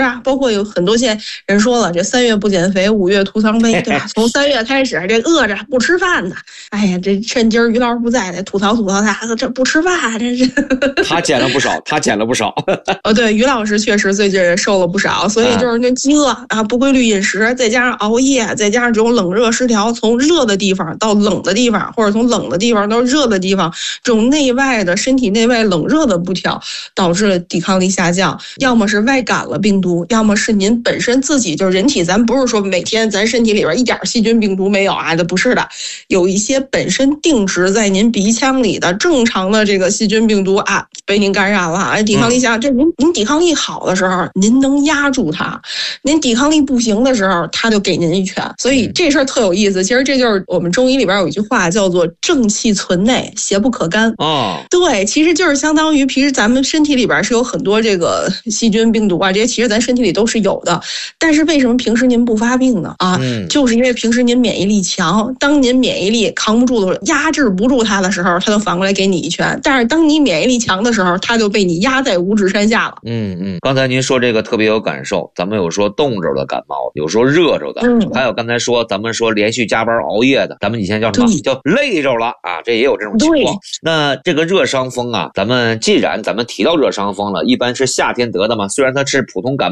啊，包括有很多现在人说了，这3月不减肥，5月徒伤悲，对吧？从3月开始，这饿着不吃饭的，哎呀，这趁今儿于老师不在，得吐槽他，这不吃饭，这是。 他减了不少， 对，于老师确实最近瘦了不少，所以就是那饥饿啊，不规律饮食，再加上熬夜，再加上这种冷热失调，从热的地方到冷的地方，或者从冷的地方到热的地方，这种内外的身体内外冷热的不调，导致了抵抗力下降。要么是外感了病毒，要么是您本身自己就是人体，咱不是说每天咱身体里边一点细菌病毒没有啊，这不是的，有一些本身定植在您鼻腔里的正常的这个细菌病毒啊，被您感染了，抵抗力下降。这您抵抗力好的时候，您能压住它；您抵抗力不行的时候，它就给您一拳。所以这事儿特有意思。其实这就是我们中医里边有一句话叫做“正气存内，邪不可干”。对，其实就是相当于平时咱们身体里边是有很多这个细菌病毒啊，这些其实咱身体里都是有的。但是为什么平时您不发病呢？就是因为平时您免疫力强，当您免疫力扛不住的、压制不住它的时候，它就反过来给你一拳。但是当你免疫力强的时候，它就被你压在五指山下了。 刚才您说这个特别有感受，咱们有说冻着的感冒，有说热着的，还有刚才说咱们说连续加班熬夜的，咱们以前叫什么？叫累着了啊，这也有这种情况。那这个热伤风啊，既然咱们提到热伤风了，一般是夏天得的嘛，虽然它是普通感冒。